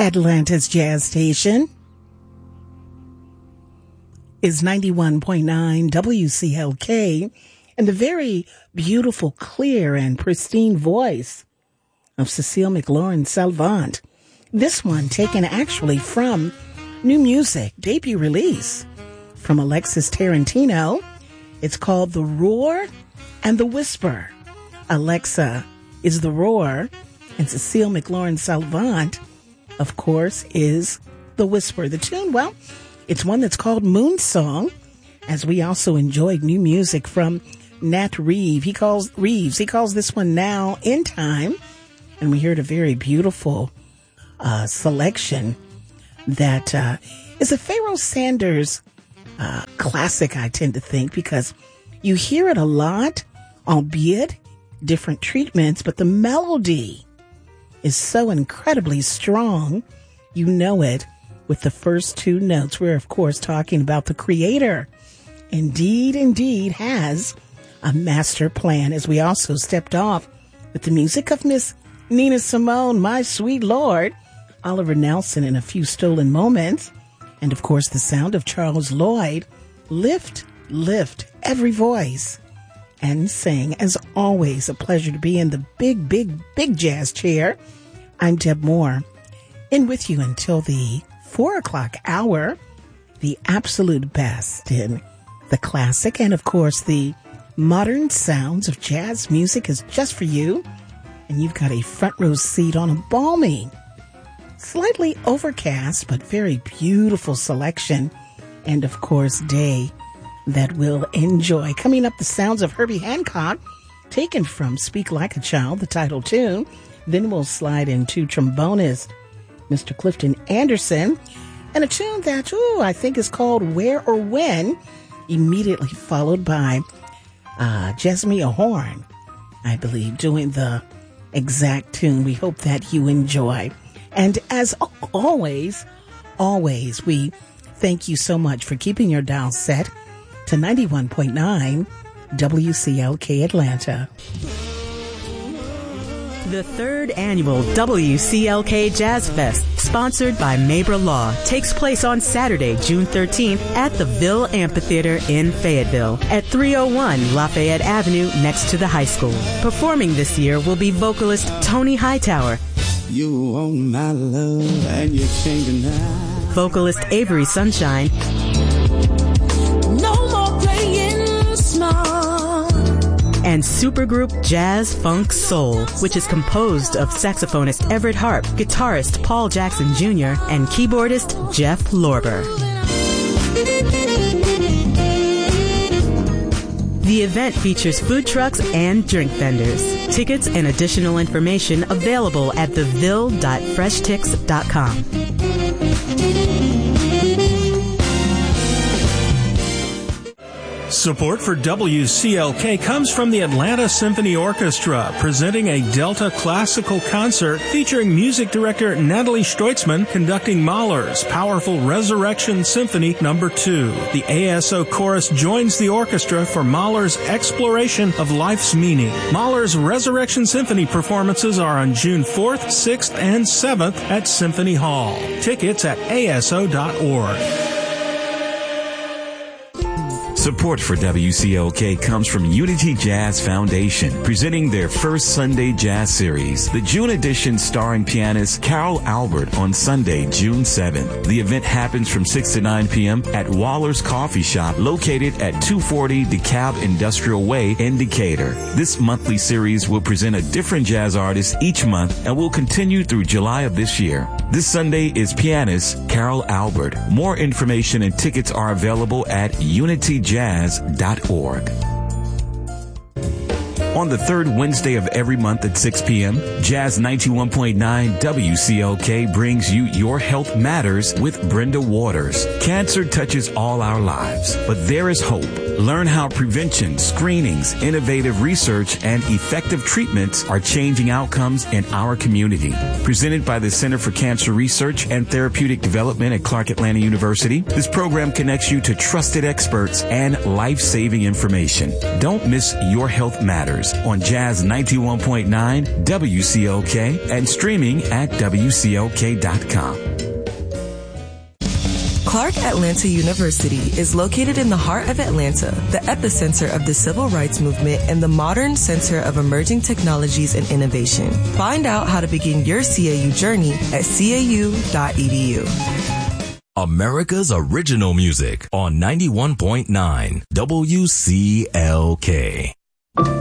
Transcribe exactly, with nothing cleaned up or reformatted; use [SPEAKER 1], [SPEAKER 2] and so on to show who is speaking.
[SPEAKER 1] Atlanta's Jazz Station is ninety-one point nine W C L K, and the very beautiful, clear, and pristine voice of Cecile McLaurin-Salvant. This one taken actually from new music, debut release from Alexis Tarantino. It's called The Roar and the Whisper. Alexa is the roar, and Cecile McLaurin-Salvant, of course, is the whisper. The tune, well, it's one that's called Moon Song, as we also enjoyed new music from Nat Reeve. He calls Reeves. He calls this one Now in Time, and we heard a very beautiful uh, selection that uh, is a Pharoah Sanders uh, classic, I tend to think, because you hear it a lot, albeit different treatments, but the melody is so incredibly strong. You know it with the first two notes. We're, of course, talking about the creator. Indeed, indeed has a master plan, as we also stepped off with the music of Miss Nina Simone, My Sweet Lord, Oliver Nelson, and A Few Stolen Moments, and, of course, the sound of Charles Lloyd. Lift, lift every voice and sing. As always, a pleasure to be in the big, big, big jazz chair. I'm Deb Moore, in with you until the four o'clock hour, the absolute best in the classic and, of course, the modern sounds of jazz music is just for you. And you've got a front row seat on a balmy, slightly overcast, but very beautiful selection. And, of course, day that we'll enjoy. Coming up, the sounds of Herbie Hancock, taken from Speak Like a Child, the title tune. Then we'll slide into trombonist Mister Clifton Anderson, and a tune that, ooh, I think is called Where or When, immediately followed by uh, Jesmia Horn, I believe, doing the exact tune. We hope that you enjoy. And as always, always, we thank you so much for keeping your dial set to ninety-one point nine W C L K Atlanta.
[SPEAKER 2] The third annual W C L K Jazz Fest, sponsored by Mabra Law, takes place on Saturday, June thirteenth at the Ville Amphitheater in Fayetteville at three oh one Lafayette Avenue next to the high school. Performing this year will be vocalist Tony Hightower.
[SPEAKER 3] You want my love and you're changing now.
[SPEAKER 2] Vocalist Avery Sunshine.
[SPEAKER 4] No more playing small.
[SPEAKER 2] And supergroup Jazz Funk Soul, which is composed of saxophonist Everett Harp, guitarist Paul Jackson Junior, and keyboardist Jeff Lorber. The event features food trucks and drink vendors. Tickets and additional information available at the ville dot fresh tix dot com.
[SPEAKER 5] Support for W C L K comes from the Atlanta Symphony Orchestra, presenting a Delta classical concert featuring music director Natalie Stoitzman conducting Mahler's powerful Resurrection Symphony Number two. The A S O Chorus joins the orchestra for Mahler's exploration of life's meaning. Mahler's Resurrection Symphony performances are on June fourth, sixth, and seventh at Symphony Hall. Tickets at A S O dot org.
[SPEAKER 6] Support for W C L K comes from Unity Jazz Foundation, presenting their first Sunday Jazz Series, the June edition starring pianist Carol Albert on Sunday, June seventh. The event happens from six to nine p.m. at Waller's Coffee Shop, located at two forty DeKalb Industrial Way in Decatur. This monthly series will present a different jazz artist each month and will continue through July of this year. This Sunday is pianist Carol Albert. More information and tickets are available at unity jazz dot org. On the third Wednesday of every month at six p.m., Jazz ninety-one point nine W C L K brings you Your Health Matters with Brenda Waters. Cancer touches all our lives, but there is hope. Learn how prevention, screenings, innovative research, and effective treatments are changing outcomes in our community. Presented by the Center for Cancer Research and Therapeutic Development at Clark Atlanta University, this program connects you to trusted experts and life-saving information. Don't miss Your Health Matters. listeners on Jazz ninety-one point nine W C L K and streaming at W C L K dot com.
[SPEAKER 7] Clark Atlanta University is located in the heart of Atlanta, the epicenter of the civil rights movement and the modern center of emerging technologies and innovation. Find out how to begin your C A U journey at C A U dot E D U.
[SPEAKER 8] America's original music on ninety-one point nine W C L K.